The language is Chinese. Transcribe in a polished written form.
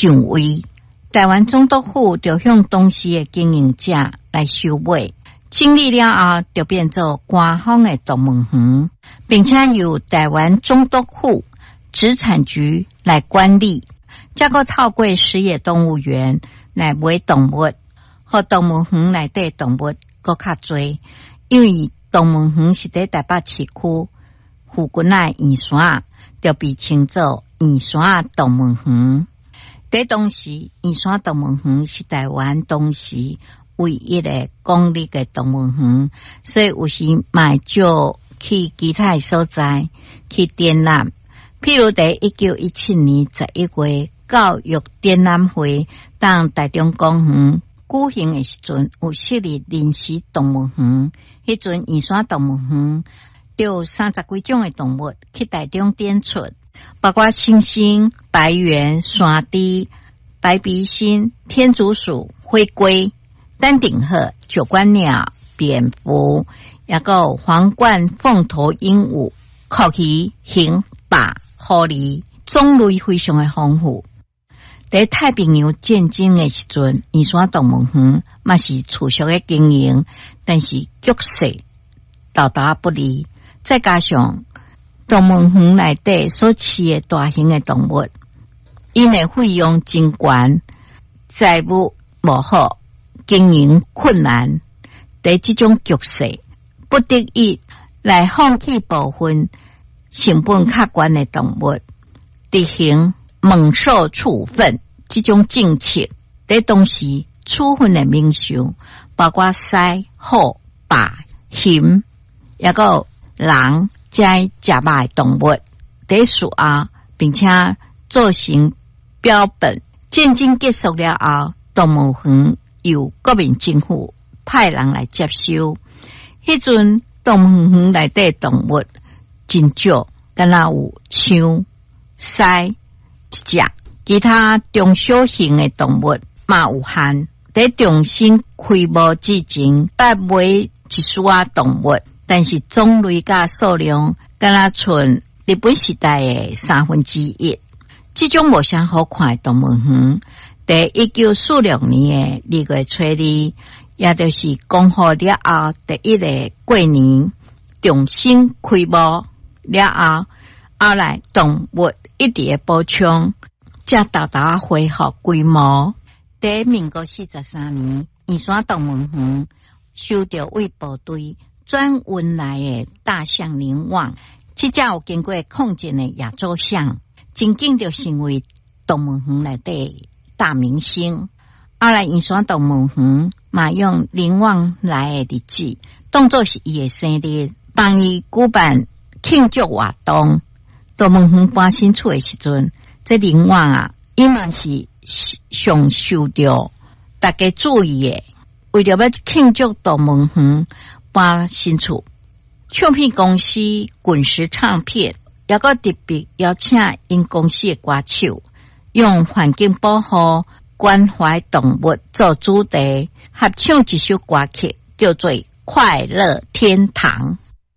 上位。台湾总督府就向当时的经营者来收买，整理了后就变做官方的动物园，并且由台湾总督府殖产局来管理。再个透过实业动物园来买动物，和动物园内底动物搁较多，因为动物园是在台北市区附近的圆山，就被称作圆山动物园。在当时，圆山动物园是台湾当时唯一的公立的动物园，所以有时嘛就去其他所在去展览。譬如在1917年11月教育展览会，当台中公园举行的时阵，有设立临时动物园。迄阵圆山动物园就有30几种的动物去台中展出，包括猩猩、白猿、山猪、白鼻心、天竺鼠、灰龟、丹顶鹤、九官鸟、蝙蝠，也有皇冠凤头鹦鹉、酷鱼、熊、霸、狐狸，种类非常的丰富。在太平洋战争的时阵，圆山动物园嘛是持续的经营，但是局势道道不利，再加上动物园内底所饲的大型的动物，因为费用真高，财务无好，经营困难，在这种局势不得已来放弃部分成本较高的动物，执行猛兽处分这种政策。在当时处分的名称包括狮、虎、霸、熊，也有人这食肉的动物在树后，并且做成标本。战争结束了后，动物园由国民政府派人来接收。迄阵动物园内底动物真少，敢若有像狮一只，其他中小型的动物嘛有限。在重新开幕之前，捌买一撮动物，但是种类甲数量敢若剩日本时代的1/3。这种无啥好看的动物园，在1946年的2月初2，也就是公布了后第一个过年，重新开幕了后来动物一直的补充，才大大恢复规模。在民国43年，圆山动物园收到为部队转运来的大象灵旺，这只有经过抗战的亚洲象，真正就成为动物园内底大明星。后来圆山动物园嘛用灵旺来的日子当作是伊的生日，帮伊举办庆祝活动。动物园搬新厝的时阵，这灵旺伊嘛是上受到大家注意的。为了要庆祝动物园搬新厝，唱片公司滚石唱片也个特别邀请因公司的歌手，用环境保护、关怀动物做主题，合唱一首歌曲，叫做《快乐天堂》。